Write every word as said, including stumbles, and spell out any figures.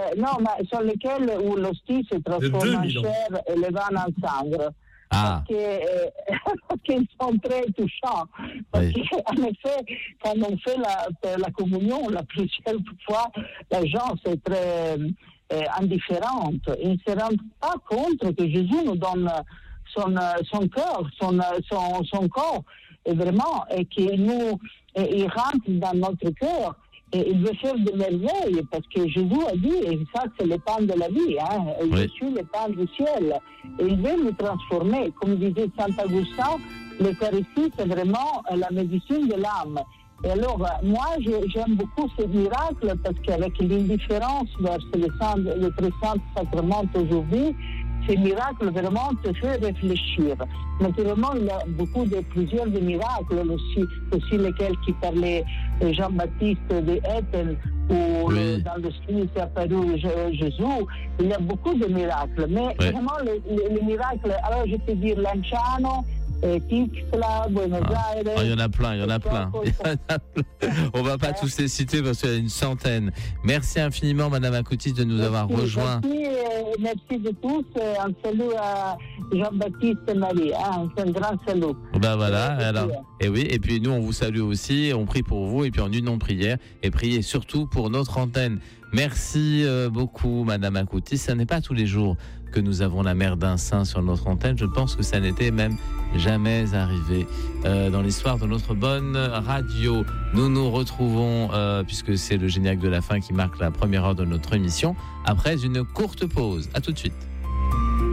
non, mais sur lesquels où l'hostie se transforme en chair et le vin en sangre. Ah. Parce, que, euh, parce qu'ils sont très touchants. Parce Oui. qu'en effet, quand on fait la, la communion, la plusieurs fois, les gens sont très euh, indifférents. Ils ne se rendent pas compte que Jésus nous donne son, son cœur, son, son, son corps, et vraiment, et qu'il nous, et il rentre dans notre cœur. Et il veut faire des merveilles, parce que Jésus a dit, et ça c'est le pain de la vie, hein, oui. Je suis le pain du ciel. Et il veut nous transformer. Comme disait Saint Augustin, l'Eucharistie c'est vraiment la médecine de l'âme. Et alors, moi j'aime beaucoup ces miracles, parce qu'avec l'indifférence vers le, saint, le très saint sacrement aujourd'hui, ces miracles vraiment te font réfléchir. Naturellement, il y a beaucoup de plusieurs de miracles aussi, aussi lesquels qui parlaient Jean-Baptiste de Etten, où oui. dans le style s'est apparu Jésus. Il y a beaucoup de miracles, mais oui. vraiment les, les, les miracles, alors je peux dire Lanciano, Tixla, Buenos ah. Aires. Oh, il y en a plein, il y en a plein. On va pas tous les citer parce qu'il y a une centaine. Merci infiniment, Madame Akoutsis, de nous merci, avoir rejoints. Merci, euh, merci de tous. Un salut à Jean-Baptiste Marie, hein, un grand salut. Ben voilà, et alors, et oui, et puis nous on vous salue aussi, on prie pour vous et puis en une non prière et priez surtout pour notre antenne. Merci euh, beaucoup, Madame Akoutsis. Ce n'est pas tous les jours que nous avons la mère d'un saint sur notre antenne. Je pense que ça n'était même jamais arrivé euh, dans l'histoire de notre bonne radio. Nous nous retrouvons, euh, puisque c'est le générique de la fin qui marque la première heure de notre émission, après une courte pause. À tout de suite.